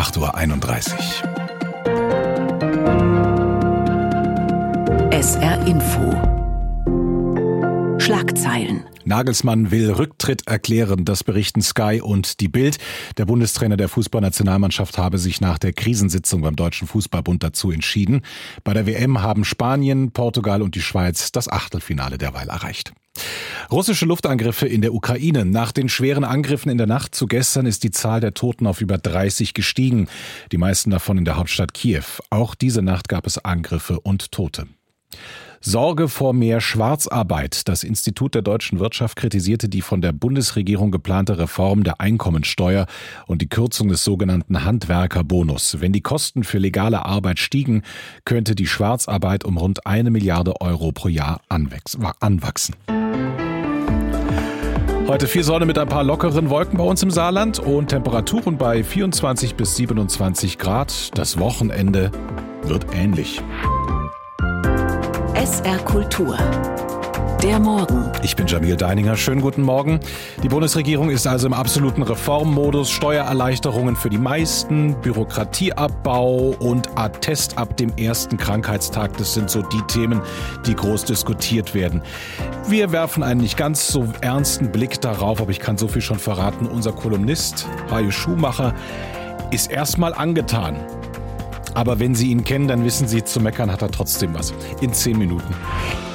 8:31 Uhr. SR Info. Schlagzeilen. Nagelsmann will Rücktritt erklären, das berichten Sky und die Bild. Der Bundestrainer der Fußballnationalmannschaft habe sich nach der Krisensitzung beim Deutschen Fußballbund dazu entschieden. Bei der WM haben Spanien, Portugal und die Schweiz das Achtelfinale derweil erreicht. Russische Luftangriffe in der Ukraine. Nach den schweren Angriffen in der Nacht zu gestern ist die Zahl der Toten auf über 30 gestiegen. Die meisten davon in der Hauptstadt Kiew. Auch diese Nacht gab es Angriffe und Tote. Sorge vor mehr Schwarzarbeit. Das Institut der deutschen Wirtschaft kritisierte die von der Bundesregierung geplante Reform der Einkommensteuer und die Kürzung des sogenannten Handwerkerbonus. Wenn die Kosten für legale Arbeit stiegen, könnte die Schwarzarbeit um rund 1 Milliarde Euro pro Jahr anwachsen. Heute viel Sonne mit ein paar lockeren Wolken bei uns im Saarland und Temperaturen bei 24 bis 27 Grad. Das Wochenende wird ähnlich. SR Kultur. Der Morgen. Ich bin Jamil Deininger. Schönen guten Morgen. Die Bundesregierung ist also im absoluten Reformmodus. Steuererleichterungen für die meisten, Bürokratieabbau und Attest ab dem ersten Krankheitstag. Das sind so die Themen, die groß diskutiert werden. Wir werfen einen nicht ganz so ernsten Blick darauf, aber ich kann so viel schon verraten. Unser Kolumnist Hajo Schumacher ist erstmal angetan. Aber wenn Sie ihn kennen, dann wissen Sie, zu meckern hat er trotzdem was. In 10 Minuten.